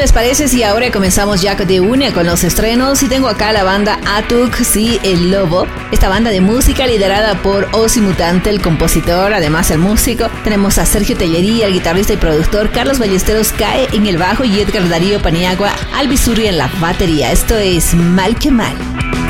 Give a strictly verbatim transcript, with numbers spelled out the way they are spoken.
les parece si ahora comenzamos ya de una con los estrenos? Y tengo acá la banda Atuk, sí, el lobo. Esta banda de música liderada por Ozzy Mutante, el compositor, además el músico. Tenemos a Sergio Tellería, el guitarrista y productor, Carlos Ballesteros Cae en el bajo y Edgar Darío Paniagua Albisurri en la batería. Esto es Mal que Mal.